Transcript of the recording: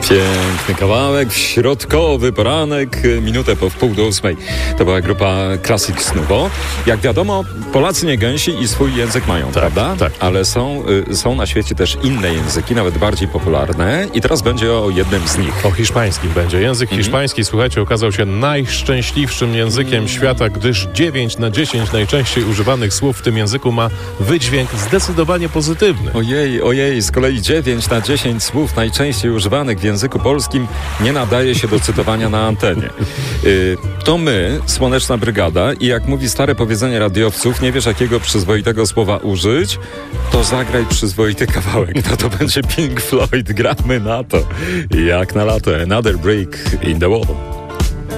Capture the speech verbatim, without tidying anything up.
Piękny kawałek, środkowy poranek, minutę po wpół do ósmej. To była grupa Classic Snubo. Jak wiadomo, Polacy nie gęsi i swój język mają, tak, prawda? Tak. Ale są, y, są na świecie też inne języki, nawet bardziej popularne. I teraz będzie o jednym z nich. O hiszpańskim będzie. Język mm. hiszpański, słuchajcie, okazał się najszczęśliwszym językiem mm. świata, gdyż dziewięć na dziesięć najczęściej używanych słów w tym języku ma wydźwięk zdecydowanie pozytywny. Ojej, ojej, z kolei dziewięć na dziesięć słów najczęściej używanych w języku polskim nie nadaje się do cytowania na antenie. Yy, to my, Słoneczna Brygada, i jak mówi stare powiedzenie radiowców, nie wiesz jakiego przyzwoitego słowa użyć, to zagraj przyzwoity kawałek. No to będzie Pink Floyd, gramy na to. Jak na lato, Another Break in the Wall.